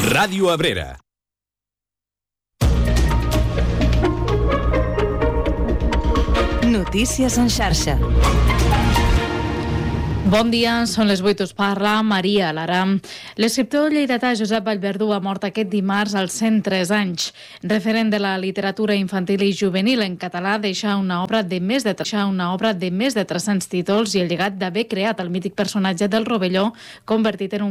Ràdio Abrera. Notícies en xarxa. Bon dia, són les 8, us parla Maria Lara. L'escriptor lleidatà Josep Vallverdú ha mort aquest dimarts als 103 anys. Referent de la literatura infantil i juvenil en català, deixa una obra de més de 300 títols i el llegat d'haver creat el mític personatge del Rovelló, convertit en un